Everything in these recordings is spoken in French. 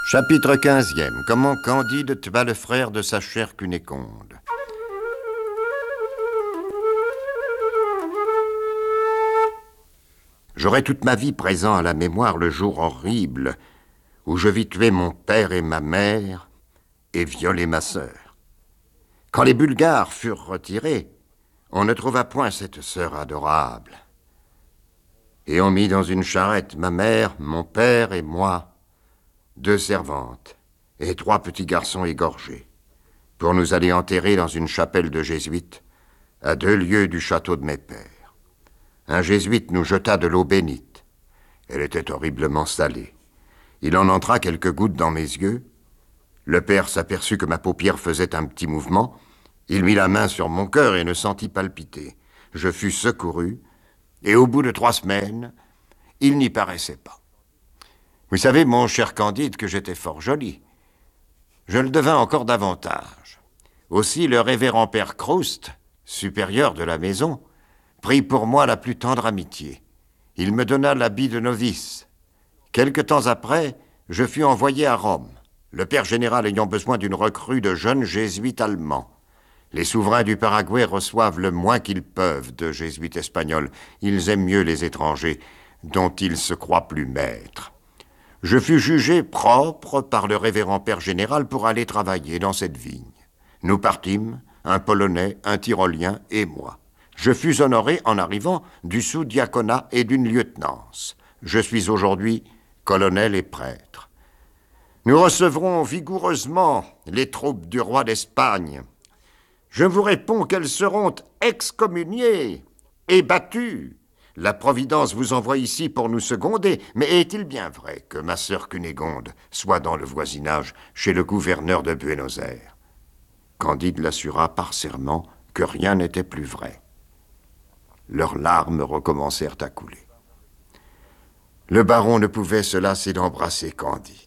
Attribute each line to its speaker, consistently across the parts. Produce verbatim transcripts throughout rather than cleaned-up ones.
Speaker 1: Chapitre quinzième. Comment Candide tua le frère de sa chère Cunégonde. J'aurai toute ma vie présent à la mémoire le jour horrible où je vis tuer mon père et ma mère et violer ma sœur. Quand les Bulgares furent retirés, on ne trouva point cette sœur adorable. Et on mit dans une charrette ma mère, mon père et moi, deux servantes et trois petits garçons égorgés, pour nous aller enterrer dans une chapelle de jésuites, à deux lieues du château de mes pères. Un jésuite nous jeta de l'eau bénite. Elle était horriblement salée. Il en entra quelques gouttes dans mes yeux. Le père s'aperçut que ma paupière faisait un petit mouvement. Il mit la main sur mon cœur et ne sentit palpiter. Je fus secouru, et au bout de trois semaines, il n'y paraissait pas. Vous savez, mon cher Candide, que j'étais fort joli. Je le devins encore davantage. Aussi, le révérend père Croust, supérieur de la maison, prit pour moi la plus tendre amitié. Il me donna l'habit de novice. Quelque temps après, je fus envoyé à Rome, le père général ayant besoin d'une recrue de jeunes jésuites allemands. Les souverains du Paraguay reçoivent le moins qu'ils peuvent de jésuites espagnols. Ils aiment mieux les étrangers, dont ils se croient plus maîtres. Je fus jugé propre par le révérend père général pour aller travailler dans cette vigne. Nous partîmes, un Polonais, un Tyrolien et moi. Je fus honoré, en arrivant, du sous-diaconat et d'une lieutenance. Je suis aujourd'hui colonel et prêtre. Nous recevrons vigoureusement les troupes du roi d'Espagne. Je vous réponds qu'elles seront excommuniées et battues. La Providence vous envoie ici pour nous seconder, mais est-il bien vrai que ma sœur Cunégonde soit dans le voisinage chez le gouverneur de Buenos Aires? Candide l'assura par serment que rien n'était plus vrai. Leurs larmes recommencèrent à couler. Le baron ne pouvait se lasser d'embrasser Candide.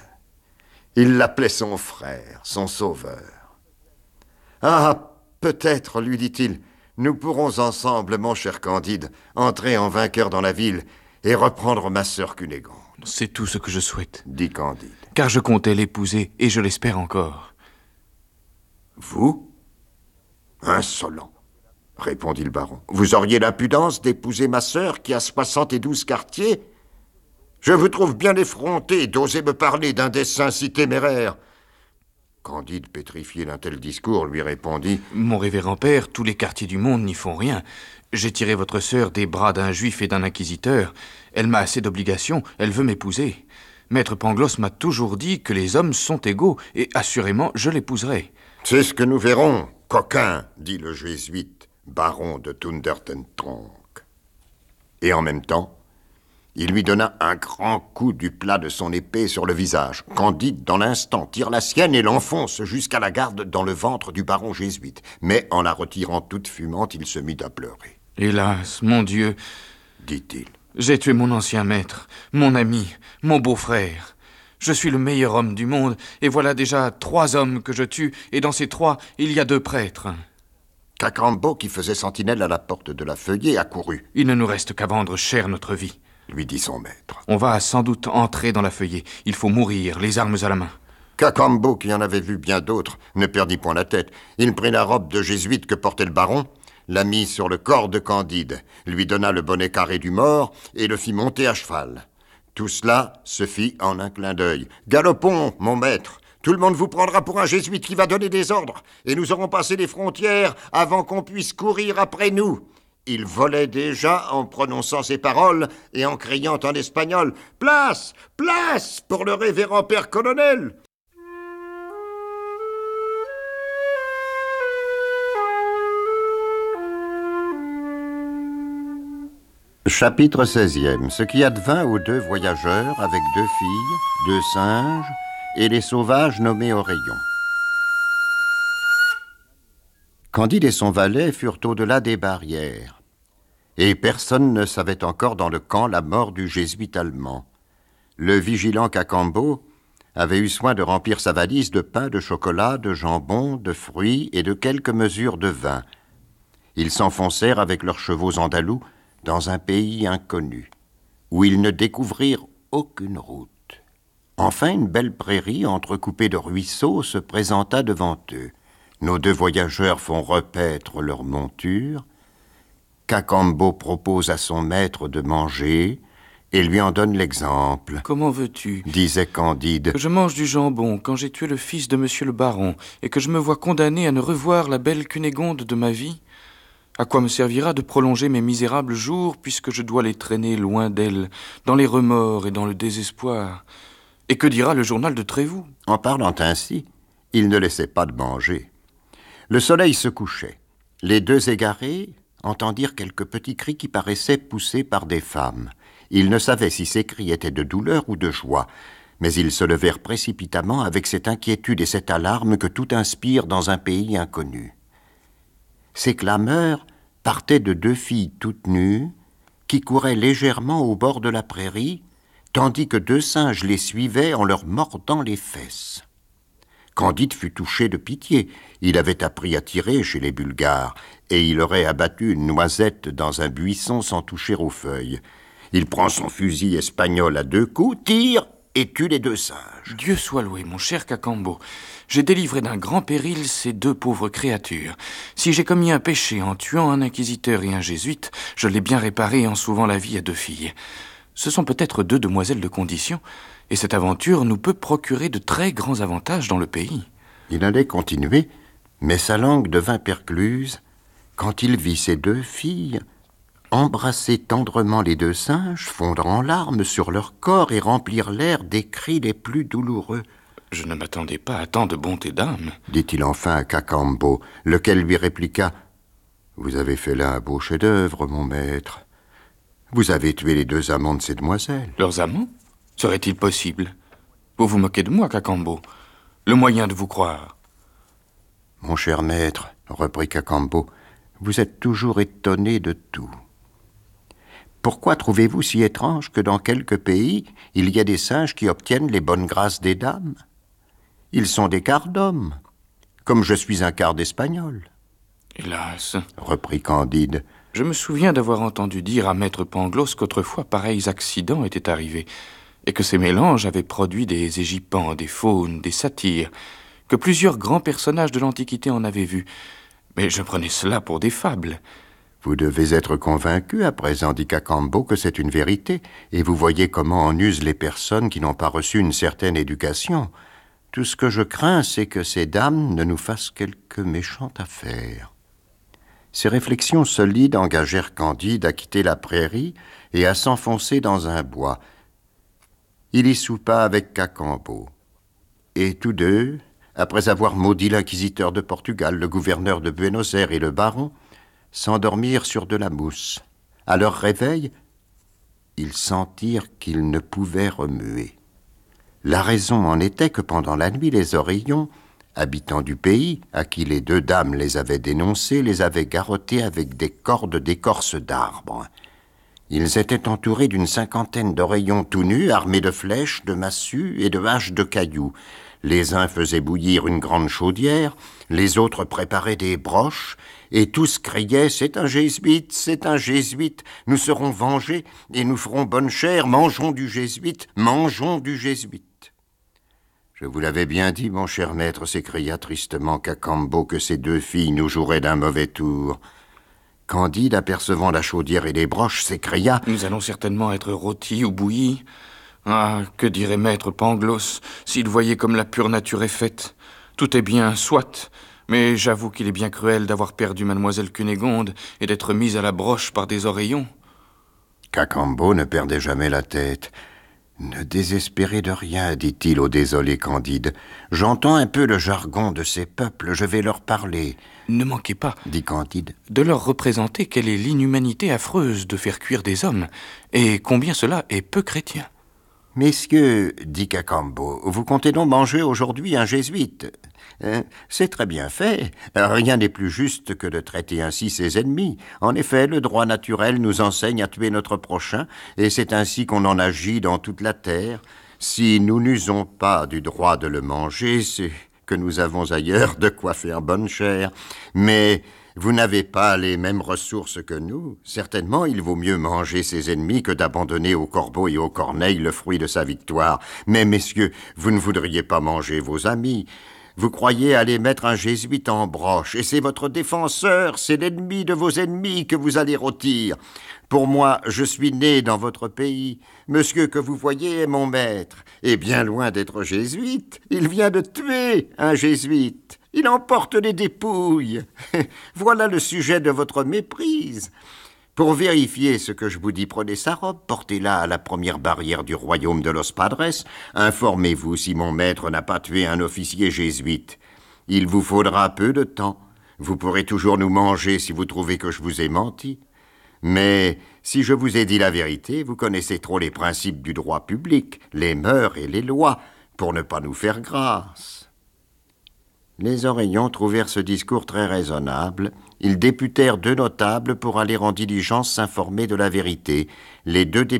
Speaker 1: Il l'appelait son frère, son sauveur. « Ah, peut-être, lui dit-il, nous pourrons ensemble, mon cher Candide, entrer en vainqueur dans la ville et reprendre ma sœur Cunégonde. »
Speaker 2: « C'est tout ce que je souhaite,
Speaker 1: dit Candide.
Speaker 2: Car je comptais l'épouser, et je l'espère encore. »«
Speaker 1: Vous? Insolent, répondit le baron. Vous auriez l'impudence d'épouser ma sœur qui a soixante et douze quartiers? Je vous trouve bien effronté d'oser me parler d'un dessein si téméraire. » Candide, pétrifié d'un tel discours, lui répondit «
Speaker 2: Mon révérend père, tous les quartiers du monde n'y font rien. J'ai tiré votre sœur des bras d'un juif et d'un inquisiteur. Elle m'a assez d'obligations, elle veut m'épouser. Maître Pangloss m'a toujours dit que les hommes sont égaux, et assurément, je l'épouserai. »«
Speaker 1: C'est ce que nous verrons, coquin, dit le jésuite, baron de Thundertentronckh. » Et en même temps, il lui donna un grand coup du plat de son épée sur le visage. Candide, dans l'instant, tire la sienne et l'enfonce jusqu'à la garde dans le ventre du baron jésuite. Mais en la retirant toute fumante, il se mit à pleurer.
Speaker 2: « Hélas, mon Dieu,
Speaker 1: dit-il,
Speaker 2: j'ai tué mon ancien maître, mon ami, mon beau-frère. Je suis le meilleur homme du monde, et voilà déjà trois hommes que je tue, et dans ces trois, il y a deux prêtres. »
Speaker 1: Cacambo, qui faisait sentinelle à la porte de la Feuillée, accourut.
Speaker 2: « Il ne nous reste qu'à vendre cher notre vie. »
Speaker 1: lui dit son maître.
Speaker 2: On va sans doute entrer dans la Feuillée. Il faut mourir, les armes à la main.
Speaker 1: Cacambo, qui en avait vu bien d'autres, ne perdit point la tête. Il prit la robe de jésuite que portait le baron, la mit sur le corps de Candide, lui donna le bonnet carré du mort et le fit monter à cheval. Tout cela se fit en un clin d'œil. « Galopons, mon maître! Tout le monde vous prendra pour un jésuite qui va donner des ordres, et nous aurons passé les frontières avant qu'on puisse courir après nous. » Il volait déjà en prononçant ces paroles et en criant en espagnol « Place! Place pour le révérend père colonel !» Chapitre seizième. Ce qui advint aux deux voyageurs avec deux filles, deux singes et les sauvages nommés au rayon. Candide et son valet furent au-delà des barrières, et personne ne savait encore dans le camp la mort du jésuite allemand. Le vigilant Cacambo avait eu soin de remplir sa valise de pain, de chocolat, de jambon, de fruits et de quelques mesures de vin. Ils s'enfoncèrent avec leurs chevaux andalous dans un pays inconnu, où ils ne découvrirent aucune route. Enfin, une belle prairie entrecoupée de ruisseaux se présenta devant eux. Nos deux voyageurs font repaître leurs montures. Cacambo propose à son maître de manger et lui en donne l'exemple.
Speaker 2: « Comment veux-tu »
Speaker 1: disait Candide. «
Speaker 2: Que je mange du jambon quand j'ai tué le fils de monsieur le baron et que je me vois condamné à ne revoir la belle Cunégonde de ma vie? À quoi me servira de prolonger mes misérables jours puisque je dois les traîner loin d'elle, dans les remords et dans le désespoir? Et que dira le journal de Trévoux ?»
Speaker 1: En parlant ainsi, il ne laissait pas de manger. Le soleil se couchait. Les deux égarés entendirent quelques petits cris qui paraissaient poussés par des femmes. Ils ne savaient si ces cris étaient de douleur ou de joie, mais ils se levèrent précipitamment avec cette inquiétude et cette alarme que tout inspire dans un pays inconnu. Ces clameurs partaient de deux filles toutes nues qui couraient légèrement au bord de la prairie, tandis que deux singes les suivaient en leur mordant les fesses. Candide fut touché de pitié. Il avait appris à tirer chez les Bulgares, et il aurait abattu une noisette dans un buisson sans toucher aux feuilles. Il prend son fusil espagnol à deux coups, tire et tue les deux singes.
Speaker 2: « Dieu soit loué, mon cher Cacambo. J'ai délivré d'un grand péril ces deux pauvres créatures. Si j'ai commis un péché en tuant un inquisiteur et un jésuite, je l'ai bien réparé en sauvant la vie à deux filles. Ce sont peut-être deux demoiselles de condition, et cette aventure nous peut procurer de très grands avantages dans le pays. »
Speaker 1: Il allait continuer, mais sa langue devint percluse quand il vit ces deux filles embrasser tendrement les deux singes, fondre en larmes sur leur corps et remplir l'air des cris les plus douloureux.
Speaker 2: « Je ne m'attendais pas à tant de bonté d'âme, »
Speaker 1: dit-il enfin à Cacambo, lequel lui répliqua « Vous avez fait là un beau chef-d'œuvre, mon maître. Vous avez tué les deux amants de ces demoiselles. »
Speaker 2: « Leurs amants? Serait-il possible? Vous vous moquez de moi, Cacambo. Le moyen de vous croire. »
Speaker 1: « Mon cher maître, reprit Cacambo, vous êtes toujours étonné de tout. Pourquoi trouvez-vous si étrange que dans quelques pays, il y a des singes qui obtiennent les bonnes grâces des dames? Ils sont des quarts d'hommes, comme je suis un quart d'espagnol. »
Speaker 2: « Hélas,
Speaker 1: reprit Candide,
Speaker 2: je me souviens d'avoir entendu dire à maître Pangloss qu'autrefois pareils accidents étaient arrivés, et que ces mélanges avaient produit des égypans, des faunes, des satyres, que plusieurs grands personnages de l'Antiquité en avaient vu. Mais je prenais cela pour des fables. »«
Speaker 1: Vous devez être convaincu à présent, dit Cacambo, que c'est une vérité, et vous voyez comment en usent les personnes qui n'ont pas reçu une certaine éducation. Tout ce que je crains, c'est que ces dames ne nous fassent quelque méchante affaire. » Ces réflexions solides engagèrent Candide à quitter la prairie et à s'enfoncer dans un bois. Il y soupa avec Cacambo. Et tous deux, après avoir maudit l'inquisiteur de Portugal, le gouverneur de Buenos Aires et le baron, s'endormirent sur de la mousse. À leur réveil, ils sentirent qu'ils ne pouvaient remuer. La raison en était que pendant la nuit, les oreillons, habitants du pays, à qui les deux dames les avaient dénoncés, les avaient garrottés avec des cordes d'écorce d'arbres. Ils étaient entourés d'une cinquantaine d'oreillons tout nus, armés de flèches, de massues et de haches de cailloux. Les uns faisaient bouillir une grande chaudière, les autres préparaient des broches, et tous criaient « C'est un jésuite, c'est un jésuite, nous serons vengés et nous ferons bonne chère, mangeons du jésuite, mangeons du jésuite. » « Je vous l'avais bien dit, mon cher maître, s'écria tristement Cacambo, que ces deux filles nous joueraient d'un mauvais tour. » Candide, apercevant la chaudière et les broches, s'écria «
Speaker 2: Nous allons certainement être rôtis ou bouillis. Ah, que dirait maître Pangloss s'il voyait comme la pure nature est faite? Tout est bien, soit, mais j'avoue qu'il est bien cruel d'avoir perdu mademoiselle Cunégonde et d'être mise à la broche par des oreillons. »
Speaker 1: Cacambo ne perdait jamais la tête. « Ne désespérez de rien, dit-il au désolé Candide. J'entends un peu le jargon de ces peuples, je vais leur parler. »«
Speaker 2: Ne manquez pas,
Speaker 1: dit Candide,
Speaker 2: de leur représenter quelle est l'inhumanité affreuse de faire cuire des hommes, et combien cela est peu chrétien. »«
Speaker 1: Messieurs, dit Cacambo, vous comptez donc manger aujourd'hui un jésuite. Hein, c'est très bien fait. Rien n'est plus juste que de traiter ainsi ses ennemis. En effet, le droit naturel nous enseigne à tuer notre prochain, et c'est ainsi qu'on en agit dans toute la terre. Si nous n'usons pas du droit de le manger, c'est que nous avons ailleurs de quoi faire bonne chère. Mais Vous n'avez pas les mêmes ressources que nous. Certainement, il vaut mieux manger ses ennemis que d'abandonner aux corbeaux et aux corneilles le fruit de sa victoire. Mais, messieurs, vous ne voudriez pas manger vos amis. Vous croyez aller mettre un jésuite en broche, et c'est votre défenseur, c'est l'ennemi de vos ennemis que vous allez rôtir. Pour moi, je suis né dans votre pays. Monsieur que vous voyez est mon maître, et bien loin d'être jésuite, il vient de tuer un jésuite. Il emporte les dépouilles. Voilà le sujet de votre méprise. Pour vérifier ce que je vous dis, prenez sa robe, portez-la à la première barrière du royaume de Los Padres. Informez-vous si mon maître n'a pas tué un officier jésuite. Il vous faudra peu de temps. Vous pourrez toujours nous manger si vous trouvez que je vous ai menti. Mais si je vous ai dit la vérité, vous connaissez trop les principes du droit public, les mœurs et les lois, pour ne pas nous faire grâce. Les Oreillons trouvèrent ce discours très raisonnable. Ils députèrent deux notables pour aller en diligence s'informer de la vérité. Les deux